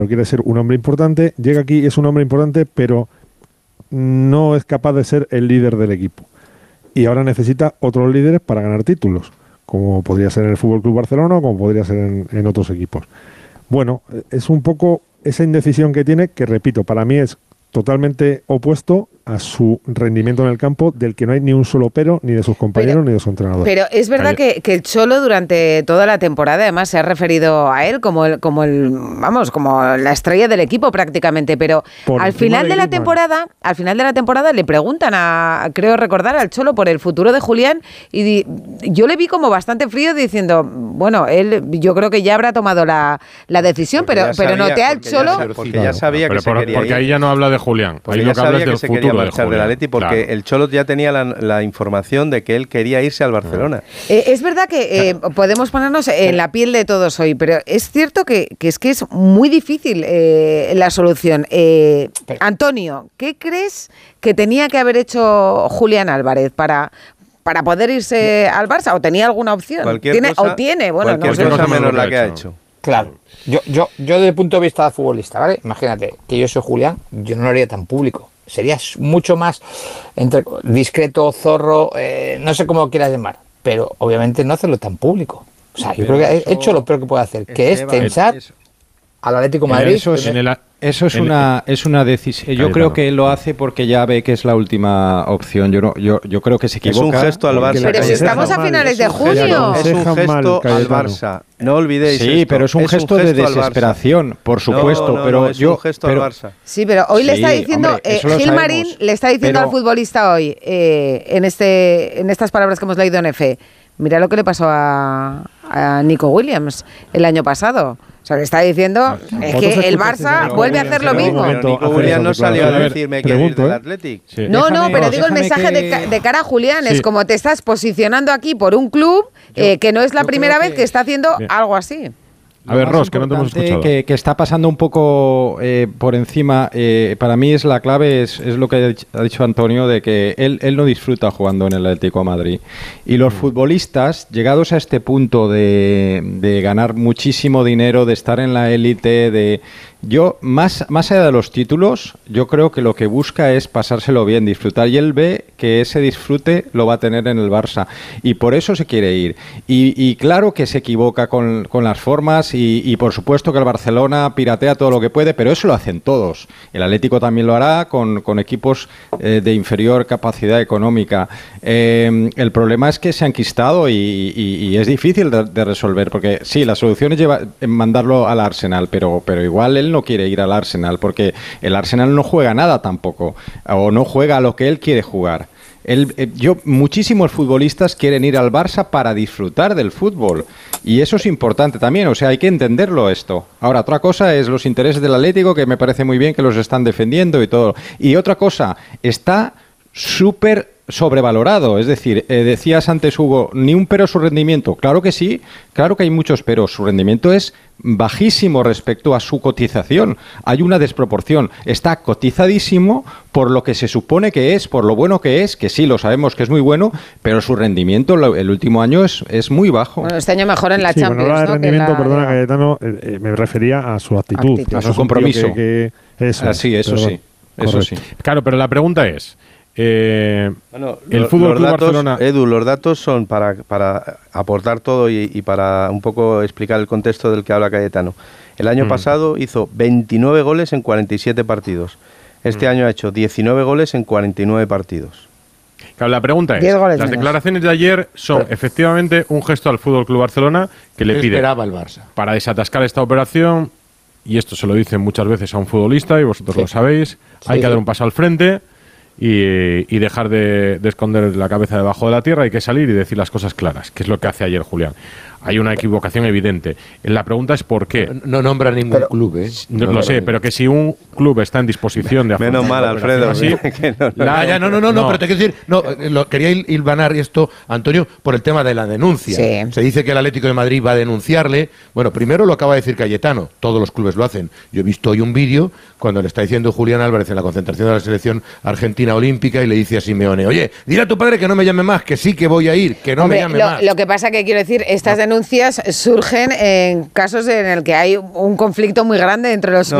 quiere ser un hombre importante, llega aquí, es un hombre importante, pero no es capaz de ser el líder del equipo. Y ahora necesita otros líderes para ganar títulos, como podría ser en el Fútbol Club Barcelona o como podría ser en otros equipos. Bueno, es un poco esa indecisión que tiene, que repito, para mí es totalmente opuesto a su rendimiento en el campo, del que no hay ni un solo pero, ni de sus compañeros, ni de su entrenador. Pero es verdad que el Cholo durante toda la temporada, además, se ha referido a él como la estrella del equipo prácticamente, pero al final de la temporada le preguntan creo recordar al Cholo por el futuro de Julián, y yo le vi como bastante frío diciendo, bueno, él yo creo que ya habrá tomado la decisión, pero noté al Cholo... Porque ya sabía que se quería ir. Porque ahí ya no habla de Julián, ahí lo que habla es del futuro del Atleti, porque el Cholo ya tenía la información de que él quería irse al Barcelona. Es verdad que podemos ponernos en la piel de todos hoy, pero es cierto que es muy difícil la solución. Antonio, ¿qué crees que tenía que haber hecho Julián Álvarez para poder irse al Barça? ¿O tenía alguna opción? Cualquier cosa menos la que ha hecho. Claro. Yo desde el punto de vista futbolista, ¿vale? Imagínate que yo soy Julián, yo no lo haría tan público. Sería mucho más discreto, zorro, no sé cómo lo quieras llamar, pero obviamente no hacerlo tan público. O sea, yo creo que ha hecho lo peor que puede hacer, que es tensar al Atlético de Madrid. Eso es una decisión. Yo creo que él lo hace porque ya ve que es la última opción. Yo creo que se equivoca. Es un gesto al Barça. Pero si estamos a finales de junio. Es un gesto al Barça. No olvidéis esto. Sí, pero es un gesto de desesperación, por supuesto. Pero es un gesto al Barça. Sí, pero hoy le está diciendo, Gil Marín le está diciendo al futbolista hoy, en estas palabras que hemos leído en F, mira lo que le pasó a Nico Williams el año pasado. O sea, le está diciendo es que el Barça vuelve a hacer lo mismo. Nico Williams no salió a decirme que ir del Athletic. Sí. No, pero digo el mensaje de cara a Julián. Sí. Es como te estás posicionando aquí por un club que no es la primera vez que está haciendo algo así. A ver, Ross, que no te hemos escuchado. Que está pasando un poco por encima, para mí es la clave, es lo que ha dicho Antonio, de que él no disfruta jugando en el Atlético de Madrid. Y los futbolistas, llegados a este punto de ganar muchísimo dinero, de estar en la élite, más allá de los títulos, yo creo que lo que busca es pasárselo bien, disfrutar, y él ve que ese disfrute lo va a tener en el Barça, y por eso se quiere ir. Y claro que se equivoca con las formas, y por supuesto que el Barcelona piratea todo lo que puede, pero eso lo hacen todos. El Atlético también lo hará con equipos de inferior capacidad económica. El problema es que se han enquistado y es difícil de resolver, porque sí, la solución es mandarlo al Arsenal, pero igual él no quiere ir al Arsenal, porque el Arsenal no juega nada tampoco, o no juega a lo que él quiere jugar. Muchísimos futbolistas quieren ir al Barça para disfrutar del fútbol, y eso es importante también, o sea, hay que entenderlo esto. Ahora, otra cosa es los intereses del Atlético, que me parece muy bien que los están defendiendo y todo, y otra cosa, está súper sobrevalorado, es decir, decías antes, Hugo, ni un pero su rendimiento. Claro que sí, claro que hay muchos peros, su rendimiento es bajísimo respecto a su cotización, hay una desproporción, está cotizadísimo por lo que se supone que es, por lo bueno que es, que sí, lo sabemos que es muy bueno, pero su rendimiento el último año es muy bajo. Bueno, este año mejor en la Champions, bueno, el rendimiento, perdona, Cayetano, me refería a su actitud. A su compromiso. Eso sí. Claro, pero la pregunta es, el Fútbol Club Barcelona... Edu, los datos son para aportar todo y para un poco explicar el contexto del que habla Cayetano. El año pasado hizo 29 goles en 47 partidos. Este año ha hecho 19 goles en 49 partidos. Claro, la pregunta es, las declaraciones de ayer son efectivamente un gesto al Fútbol Club Barcelona que le pide esperaba el Barça para desatascar esta operación, y esto se lo dicen muchas veces a un futbolista y vosotros lo sabéis, hay que dar un paso al frente y dejar de esconder la cabeza debajo de la tierra, hay que salir y decir las cosas claras, que es lo que hace ayer Julián. Hay una equivocación evidente. La pregunta es ¿por qué? No nombra ningún club, ¿eh? No lo sé, pero que si un club está en disposición de menos mal, Alfredo. Así, no, pero te quiero decir, quería hilvanar esto, Antonio, por el tema de la denuncia. Sí. Se dice que el Atlético de Madrid va a denunciarle. Bueno, primero lo acaba de decir Cayetano, todos los clubes lo hacen. Yo he visto hoy un vídeo cuando le está diciendo Julián Álvarez en la concentración de la selección argentina olímpica, y le dice a Simeone, oye, dile a tu padre que no me llame más, que sí que voy a ir, que no me llame más. Lo que pasa que quiero decir, estas denuncias denuncias surgen en casos en el que hay un conflicto muy grande entre los